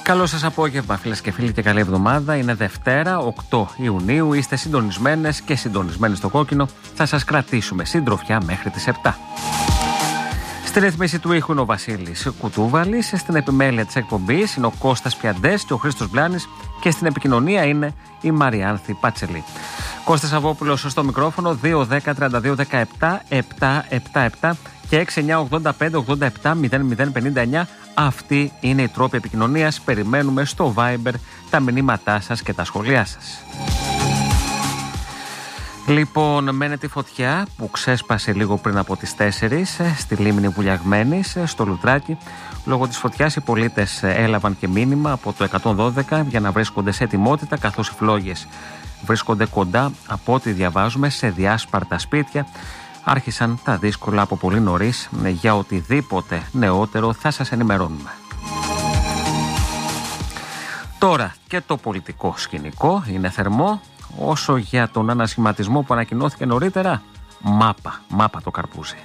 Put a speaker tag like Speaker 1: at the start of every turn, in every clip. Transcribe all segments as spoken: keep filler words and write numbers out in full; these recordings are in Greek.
Speaker 1: Καλό σας απόγευμα, φίλες και φίλοι, και καλή εβδομάδα. Είναι Δευτέρα, οκτώ Ιουνίου. Είστε συντονισμένες και συντονισμένοι στο κόκκινο. Θα σας κρατήσουμε συντροφιά μέχρι τις επτά. Στη ρύθμιση του ήχου είναι ο Βασίλης Κουτούβαλης. Στην επιμέλεια της εκπομπής είναι ο Κώστας Πιαντές και ο Χρήστος Μπλάνης. Και στην επικοινωνία είναι η Μαριάνθη Πατσελή. Κώστας Αβόπουλος στο μικρόφωνο, δύο δέκα τριάντα δύο δεκαεπτά επτακόσια εβδομήντα επτά και έξι εννιά ογδόντα πέντε ογδόντα επτά μηδέν μηδέν πενήντα εννιά. Αυτή είναι η τρόπη επικοινωνίας. Περιμένουμε στο Viber τα μηνύματά σας και τα σχόλιά σας. Λοιπόν, μένεται η φωτιά που ξέσπασε λίγο πριν από τις τέσσερις στη λίμνη Βουλιαγμένης, στο Λουτράκι. Λόγω της φωτιάς οι πολίτες έλαβαν και μήνυμα από το εκατόν δώδεκα για να βρίσκονται σε ετοιμότητα, καθώς οι φλόγες βρίσκονται κοντά, από ό,τι διαβάζουμε, σε διάσπαρτα σπίτια. Άρχισαν τα δύσκολα από πολύ νωρίς. Για οτιδήποτε νεότερο θα σας ενημερώνουμε. Τώρα και το πολιτικό σκηνικό είναι θερμό. Όσο για τον ανασχηματισμό που ανακοινώθηκε νωρίτερα, μάπα, μάπα το καρπούζι.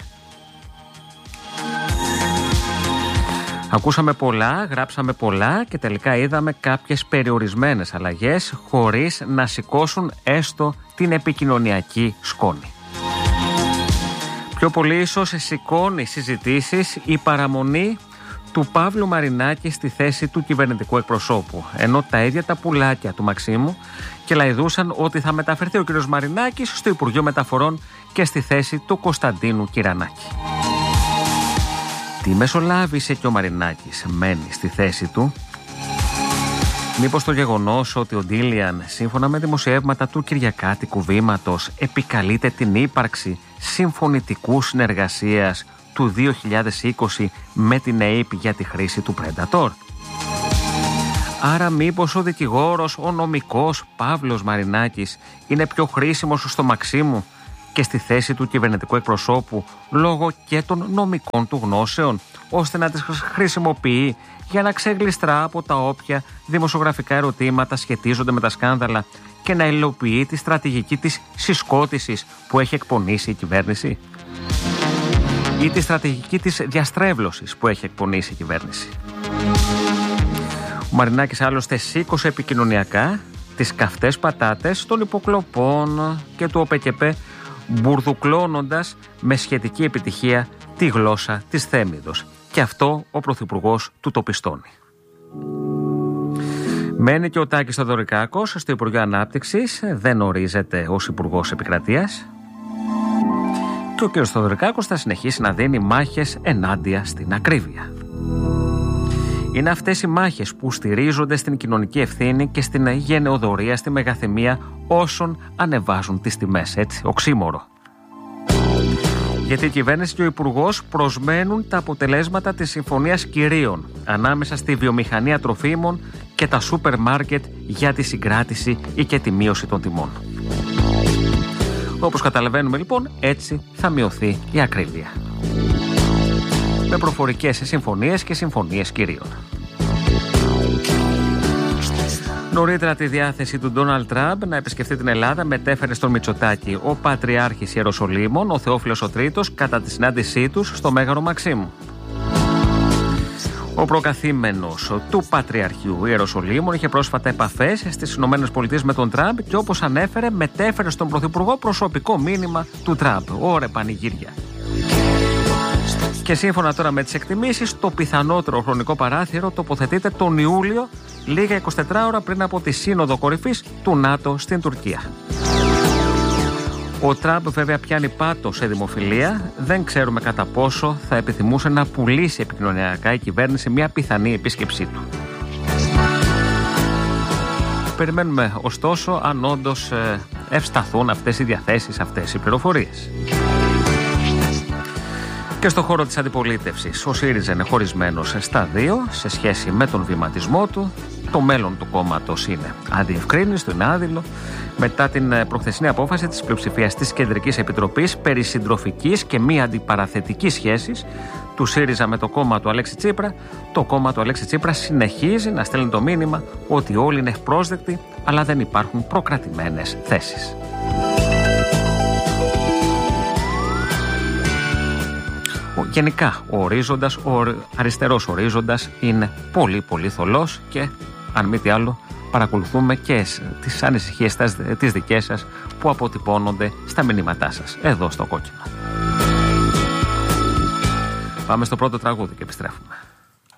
Speaker 1: Ακούσαμε πολλά, γράψαμε πολλά και τελικά είδαμε κάποιες περιορισμένες αλλαγές χωρίς να σηκώσουν έστω την επικοινωνιακή σκόνη. Πιο πολύ ίσως σηκώνει συζητήσεις η παραμονή του Παύλου Μαρινάκη στη θέση του κυβερνητικού εκπροσώπου, ενώ τα ίδια τα πουλάκια του Μαξίμου και λαϊδούσαν ότι θα μεταφερθεί ο κ. Μαρινάκης στο Υπουργείο Μεταφορών και στη θέση του Κωνσταντίνου Κυρανάκη. Τι μεσολάβησε και ο Μαρινάκης μένει στη θέση του? Μήπως το γεγονός ότι ο Ντίλιαν, σύμφωνα με δημοσιεύματα του Κυριακάτικου Βήματος, επικαλείται την ύπαρξη συμφωνητικού συνεργασίας του δύο χιλιάδες είκοσι με την ΕΥΠ για τη χρήση του Predator? Άρα μήπως ο δικηγόρος, ο νομικός Παύλος Μαρινάκης είναι πιο χρήσιμος στο Μαξίμου και στη θέση του κυβερνητικού εκπροσώπου λόγω και των νομικών του γνώσεων, ώστε να τις χρησιμοποιεί για να ξεγλιστρά από τα όποια δημοσιογραφικά ερωτήματα σχετίζονται με τα σκάνδαλα και να υλοποιεί τη στρατηγική της συσκότησης που έχει εκπονήσει η κυβέρνηση, ή τη στρατηγική της διαστρέβλωσης που έχει εκπονήσει η κυβέρνηση. Ο Μαρινάκης άλλωστε σήκωσε επικοινωνιακά τις καυτές πατάτες των υποκλοπών και του ΟΠΕΚΕΠΕ, μπουρδουκλώνοντας με σχετική επιτυχία τη γλώσσα της Θέμηδος. Και αυτό ο Πρωθυπουργός του το πιστώνει. Μένει και ο Τάκης Θεοδωρικάκος στο Υπουργείο Ανάπτυξης, δεν ορίζεται ως Υπουργός Επικρατείας. Και ο κ. Θεοδωρικάκος θα συνεχίσει να δίνει μάχες ενάντια στην ακρίβεια. Είναι αυτές οι μάχες που στηρίζονται στην κοινωνική ευθύνη και στην γενεοδορία, στη μεγαθυμία όσων ανεβάζουν τις τιμές, έτσι, οξύμορο. Γιατί η κυβέρνηση και ο Υπουργός προσμένουν τα αποτελέσματα της Συμφωνίας Κυρίων ανάμεσα στη βιομηχανία τροφίμων και τα σούπερ μάρκετ για τη συγκράτηση ή και τη μείωση των τιμών. Όπως καταλαβαίνουμε λοιπόν, έτσι θα μειωθεί η ακρίβεια. Με προφορικές συμφωνίες και συμφωνίες κυρίων. Νωρίτερα τη διάθεση του Ντόναλντ Τραμπ να επισκεφτεί την Ελλάδα μετέφερε στον Μητσοτάκη ο Πατριάρχης Ιεροσολύμων, ο Θεόφιλος ο Τρίτος, κατά τη συνάντησή τους στο Μέγαρο Μαξίμου. Ο προκαθήμενος του Πατριαρχείου Ιεροσολύμων είχε πρόσφατα επαφές στις ΗΠΑ με τον Τραμπ και, όπως ανέφερε, μετέφερε στον Πρωθυπουργό προσωπικό μήνυμα του Τραμπ. Ωρε πανηγύρια. Και σύμφωνα τώρα με τις εκτιμήσεις, το πιθανότερο χρονικό παράθυρο τοποθετείται τον Ιούλιο, λίγα εικοσιτέσσερις ώρα πριν από τη Σύνοδο Κορυφής του ΝΑΤΟ στην Τουρκία. Ο Τραμπ βέβαια πιάνει πάτο σε δημοφιλία. Δεν ξέρουμε κατά πόσο θα επιθυμούσε να πουλήσει επικοινωνιακά η κυβέρνηση μια πιθανή επίσκεψή του. Περιμένουμε ωστόσο αν όντως ευσταθούν αυτές οι διαθέσεις, αυτές οι πληροφορίες. Και στο χώρο της αντιπολίτευσης, ο ΣΥΡΙΖΑ είναι χωρισμένος στα δύο σε σχέση με τον βηματισμό του. Το μέλλον του κόμματος είναι αδιευκρίνιστο, είναι άδειλο. Μετά την προχθεσινή απόφαση της πλειοψηφίας της Κεντρικής Επιτροπής περί συντροφικής και μη αντιπαραθετικής σχέσης του ΣΥΡΙΖΑ με το κόμμα του Αλέξη Τσίπρα, το κόμμα του Αλέξη Τσίπρα συνεχίζει να στέλνει το μήνυμα ότι όλοι είναι ευπρόσδεκτοι, αλλά δεν υπάρχουν προκρατημένες θέσεις. γενικά ο ορίζοντας, ο αριστερός ορίζοντας είναι πολύ πολύ θολός και αν μη τι άλλο παρακολουθούμε και τις ανησυχίες τις δικές σας που αποτυπώνονται στα μηνύματά σας εδώ στο κόκκινο. Πάμε στο πρώτο τραγούδι και επιστρέφουμε.